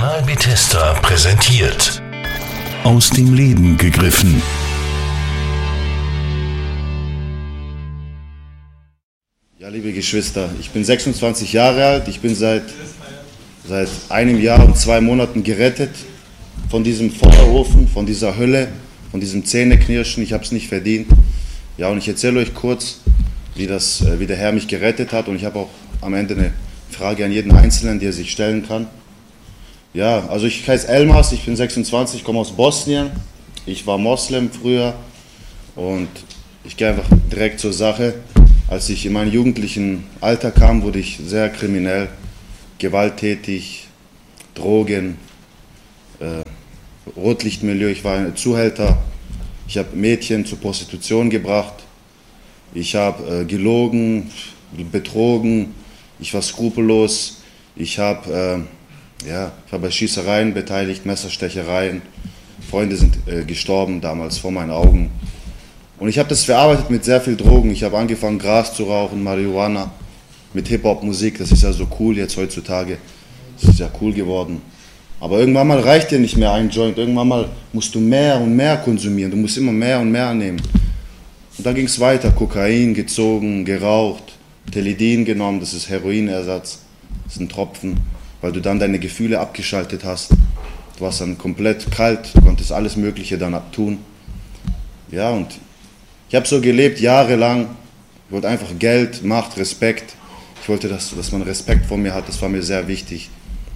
Kanal Bethesda präsentiert. Aus dem Leben gegriffen. Ja, liebe Geschwister, ich bin 26 Jahre alt. Ich bin seit einem Jahr und 2 Monaten gerettet von diesem Feuerofen, von dieser Hölle, von diesem Zähneknirschen. Ich habe es nicht verdient. Ja, und ich erzähle euch kurz, wie der Herr mich gerettet hat. Und ich habe auch am Ende eine Frage an jeden Einzelnen, die er sich stellen kann. Ja, also ich heiße Elmas, ich bin 26, komme aus Bosnien. Ich war Moslem früher und ich gehe einfach direkt zur Sache. Als ich in mein jugendlichen Alter kam, wurde ich sehr kriminell, gewalttätig, Drogen, Rotlichtmilieu. Ich war ein Zuhälter. Ich habe Mädchen zur Prostitution gebracht. Ich habe gelogen, betrogen. Ich war skrupellos. Ich war bei Schießereien beteiligt, Messerstechereien. Freunde sind gestorben damals vor meinen Augen. Und ich habe das verarbeitet mit sehr viel Drogen. Ich habe angefangen, Gras zu rauchen, Marihuana, mit Hip-Hop-Musik. Das ist ja so cool jetzt heutzutage. Das ist ja cool geworden. Aber irgendwann mal reicht dir nicht mehr ein Joint. Irgendwann mal musst du mehr und mehr konsumieren. Du musst immer mehr und mehr nehmen. Und dann ging es weiter. Kokain gezogen, geraucht, Teledin genommen. Das ist Heroinersatz. Das ist ein Tropfen, weil du dann deine Gefühle abgeschaltet hast. Du warst dann komplett kalt. Du konntest alles Mögliche dann tun. Ja, und ich habe so gelebt, jahrelang. Ich wollte einfach Geld, Macht, Respekt. Ich wollte, dass man Respekt vor mir hat. Das war mir sehr wichtig.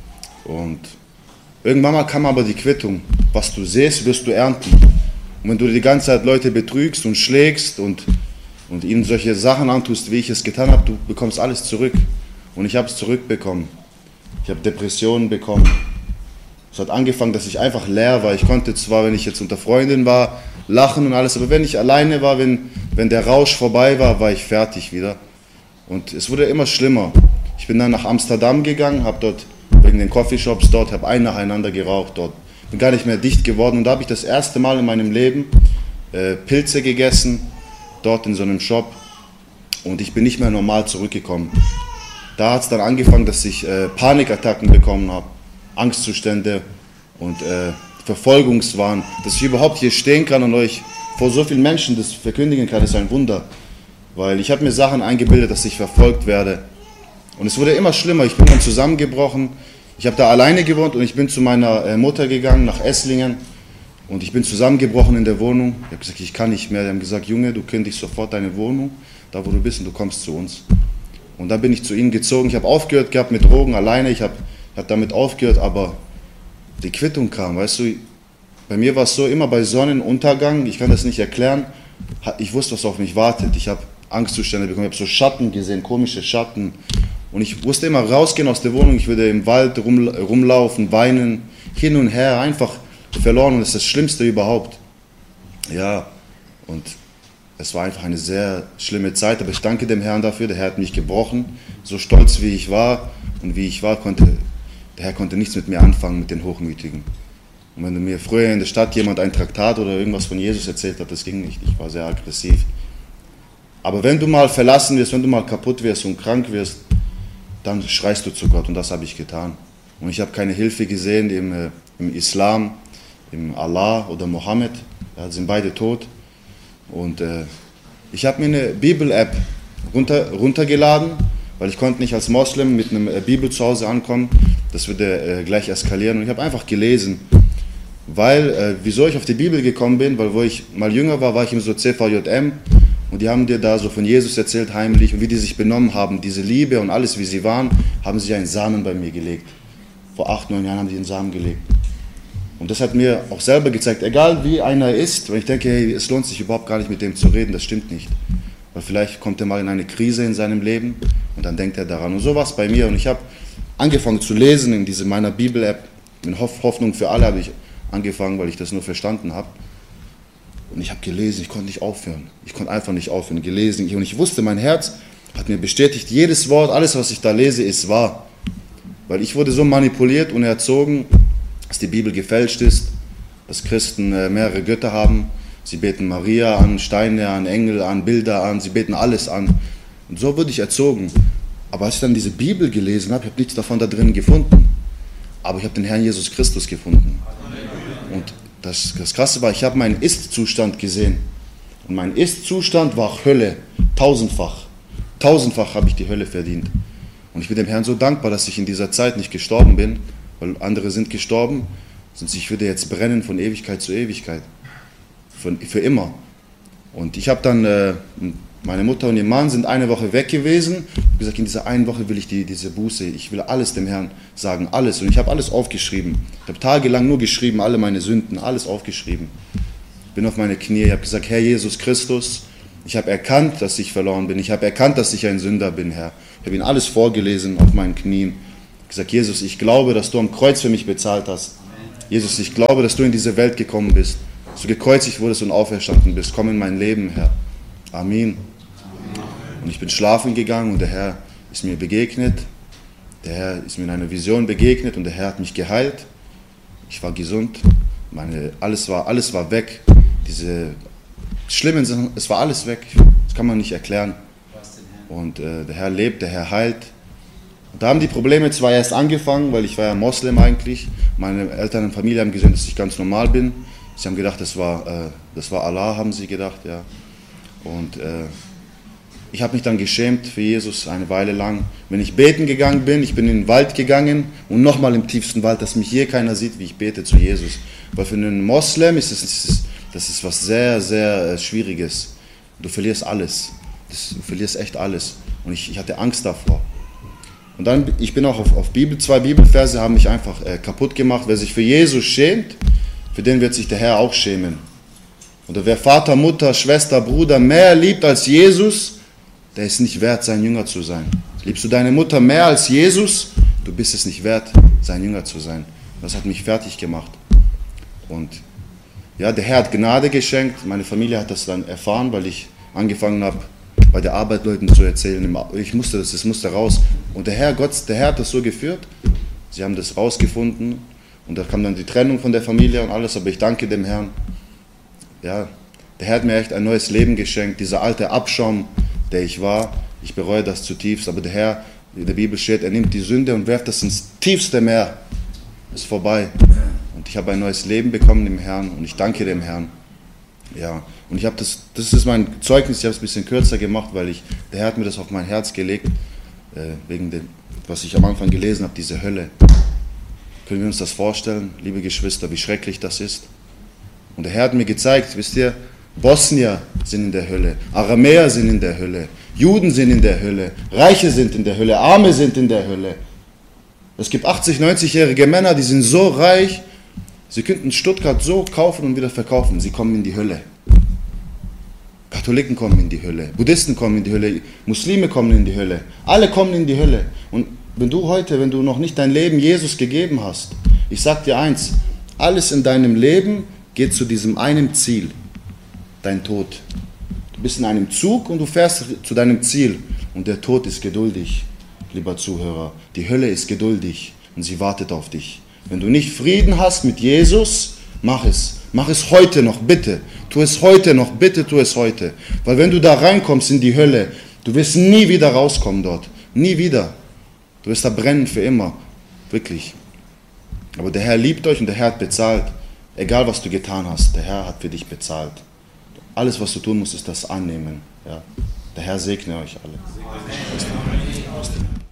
Und irgendwann mal kam aber die Quittung. Was du sähst, wirst du ernten. Und wenn du die ganze Zeit Leute betrügst und schlägst und ihnen solche Sachen antust, wie ich es getan habe, du bekommst alles zurück. Und ich habe es zurückbekommen. Ich habe Depressionen bekommen. Es hat angefangen, dass ich einfach leer war. Ich konnte zwar, wenn ich jetzt unter Freundin war, lachen und alles, aber wenn ich alleine war, wenn der Rausch vorbei war, war ich fertig wieder. Und es wurde immer schlimmer. Ich bin dann nach Amsterdam gegangen, habe dort wegen den Coffeeshops dort, habe einen nacheinander geraucht dort. Bin gar nicht mehr dicht geworden und da habe ich das erste Mal in meinem Leben Pilze gegessen, dort in so einem Shop, und ich bin nicht mehr normal zurückgekommen. Da hat es dann angefangen, dass ich Panikattacken bekommen habe, Angstzustände und Verfolgungswahn. Dass ich überhaupt hier stehen kann und euch vor so vielen Menschen das verkündigen kann, ist ein Wunder. Weil ich habe mir Sachen eingebildet, dass ich verfolgt werde. Und es wurde immer schlimmer. Ich bin dann zusammengebrochen. Ich habe da alleine gewohnt und ich bin zu meiner Mutter gegangen nach Esslingen. Und ich bin zusammengebrochen in der Wohnung. Ich habe gesagt, ich kann nicht mehr. Die haben gesagt, Junge, du kündigst sofort deine Wohnung, da wo du bist, und du kommst zu uns. Und dann bin ich zu ihnen gezogen. Ich habe aufgehört gehabt mit Drogen alleine. Ich habe damit aufgehört, aber die Quittung kam, weißt du. Bei mir war es so, immer bei Sonnenuntergang, ich kann das nicht erklären, ich wusste, was auf mich wartet. Ich habe Angstzustände bekommen, ich habe so Schatten gesehen, komische Schatten. Und ich musste immer rausgehen aus der Wohnung, ich würde im Wald rumlaufen, weinen, hin und her, einfach verloren. Und das ist das Schlimmste überhaupt. Ja, und es war einfach eine sehr schlimme Zeit, aber ich danke dem Herrn dafür. Der Herr hat mich gebrochen. So stolz wie ich war und wie ich war, der Herr konnte nichts mit mir anfangen, mit den Hochmütigen. Und wenn mir früher in der Stadt jemand ein Traktat oder irgendwas von Jesus erzählt hat, das ging nicht. Ich war sehr aggressiv. Aber wenn du mal verlassen wirst, wenn du mal kaputt wirst und krank wirst, dann schreist du zu Gott, und das habe ich getan. Und ich habe keine Hilfe gesehen im Islam, im Allah oder Mohammed. Ja, sind beide tot. Und ich habe mir eine Bibel-App runtergeladen, weil ich konnte nicht als Moslem mit einem Bibel zu Hause ankommen. Das würde gleich eskalieren. Und ich habe einfach gelesen. Weil, wieso ich auf die Bibel gekommen bin, weil wo ich mal jünger war, war ich im so CVJM. Und die haben dir da so von Jesus erzählt, heimlich, und wie die sich benommen haben. Diese Liebe und alles, wie sie waren, haben sie einen Samen bei mir gelegt. Vor 8, 9 Jahren haben die einen Samen gelegt. Und das hat mir auch selber gezeigt, egal wie einer ist, wenn ich denke, hey, es lohnt sich überhaupt gar nicht mit dem zu reden, das stimmt nicht. Weil vielleicht kommt er mal in eine Krise in seinem Leben und dann denkt er daran. Und so war es bei mir. Und ich habe angefangen zu lesen in meiner Bibel-App. In Hoffnung für alle habe ich angefangen, weil ich das nur verstanden habe. Und ich habe gelesen, ich konnte nicht aufhören. Ich konnte einfach nicht aufhören, gelesen. Und ich wusste, mein Herz hat mir bestätigt, jedes Wort, alles, was ich da lese, ist wahr. Weil ich wurde so manipuliert und erzogen, dass die Bibel gefälscht ist, dass Christen mehrere Götter haben. Sie beten Maria an, Steine an, Engel an, Bilder an, sie beten alles an. Und so wurde ich erzogen. Aber als ich dann diese Bibel gelesen habe, ich habe nichts davon da drin gefunden. aber ich habe den Herrn Jesus Christus gefunden. Und das Krasse war, ich habe meinen Ist-Zustand gesehen. Und mein Ist-Zustand war Hölle, tausendfach. Tausendfach habe ich die Hölle verdient. Und ich bin dem Herrn so dankbar, dass ich in dieser Zeit nicht gestorben bin, weil andere sind gestorben, sonst ich würde jetzt brennen von Ewigkeit zu Ewigkeit. Für immer. Und ich habe dann, meine Mutter und ihr Mann sind eine Woche weg gewesen. Ich habe gesagt, in dieser einen Woche will ich diese Buße, ich will alles dem Herrn sagen, alles. Und ich habe alles aufgeschrieben. Ich habe tagelang nur geschrieben, alle meine Sünden, alles aufgeschrieben. Bin auf meine Knie, ich habe gesagt, Herr Jesus Christus, ich habe erkannt, dass ich verloren bin. Ich habe erkannt, dass ich ein Sünder bin, Herr. Ich habe Ihnen alles vorgelesen auf meinen Knien. Ich habe gesagt, Jesus, ich glaube, dass du am Kreuz für mich bezahlt hast. Jesus, ich glaube, dass du in diese Welt gekommen bist. Dass du gekreuzigt wurdest und auferstanden bist. Komm in mein Leben, Herr. Amen. Und ich bin schlafen gegangen und der Herr ist mir begegnet. Der Herr ist mir in einer Vision begegnet und der Herr hat mich geheilt. Ich war gesund. Alles war weg. Diese schlimmen Sachen, es war alles weg. Das kann man nicht erklären. Und der Herr lebt, der Herr heilt. Und da haben die Probleme zwar erst angefangen, weil ich war ja Moslem eigentlich. Meine Eltern und Familie haben gesehen, dass ich ganz normal bin. Sie haben gedacht, das war Allah, haben sie gedacht, ja. Und ich habe mich dann geschämt für Jesus eine Weile lang. Wenn ich beten gegangen bin, ich bin in den Wald gegangen und nochmal im tiefsten Wald, dass mich hier keiner sieht, wie ich bete zu Jesus. Weil für einen Moslem ist das was sehr, sehr Schwieriges. Du verlierst alles. Du verlierst echt alles. Und ich hatte Angst davor. Und dann, ich bin auch auf zwei Bibelverse haben mich einfach kaputt gemacht. Wer sich für Jesus schämt, für den wird sich der Herr auch schämen. Oder wer Vater, Mutter, Schwester, Bruder mehr liebt als Jesus, der ist nicht wert, sein Jünger zu sein. Liebst du deine Mutter mehr als Jesus, du bist es nicht wert, sein Jünger zu sein. Das hat mich fertig gemacht. Und ja, der Herr hat Gnade geschenkt. Meine Familie hat das dann erfahren, weil ich angefangen habe, bei der Arbeit Leuten zu erzählen. Es musste raus. Und der Herr hat das so geführt. Sie haben das rausgefunden. Und da kam dann die Trennung von der Familie und alles. Aber ich danke dem Herrn. Ja, der Herr hat mir echt ein neues Leben geschenkt. Dieser alte Abschaum, der ich war, ich bereue das zutiefst. Aber der Herr, wie in der Bibel steht, er nimmt die Sünde und werft das ins tiefste Meer. Ist vorbei. Und ich habe ein neues Leben bekommen im Herrn. Und ich danke dem Herrn. Ja, und ich habe das ist mein Zeugnis, ich habe es ein bisschen kürzer gemacht, weil der Herr hat mir das auf mein Herz gelegt, wegen dem, was ich am Anfang gelesen habe, diese Hölle. Können wir uns das vorstellen, liebe Geschwister, wie schrecklich das ist? Und der Herr hat mir gezeigt, wisst ihr, Bosnier sind in der Hölle, Aramäer sind in der Hölle, Juden sind in der Hölle, Reiche sind in der Hölle, Arme sind in der Hölle. Es gibt 80-, 90-jährige Männer, die sind so reich, sie könnten Stuttgart so kaufen und wieder verkaufen. Sie kommen in die Hölle. Katholiken kommen in die Hölle. Buddhisten kommen in die Hölle. Muslime kommen in die Hölle. Alle kommen in die Hölle. Und wenn du noch nicht dein Leben Jesus gegeben hast, ich sag dir eins, alles in deinem Leben geht zu diesem einen Ziel. Dein Tod. Du bist in einem Zug und du fährst zu deinem Ziel. Und der Tod ist geduldig, lieber Zuhörer. Die Hölle ist geduldig und sie wartet auf dich. Wenn du nicht Frieden hast mit Jesus, mach es. Mach es heute noch, bitte. Tu es heute noch, bitte tu es heute. Weil wenn du da reinkommst in die Hölle, du wirst nie wieder rauskommen dort. Nie wieder. Du wirst da brennen für immer. Wirklich. Aber der Herr liebt euch und der Herr hat bezahlt. Egal was du getan hast, der Herr hat für dich bezahlt. Alles was du tun musst, ist das annehmen. Ja. Der Herr segne euch alle.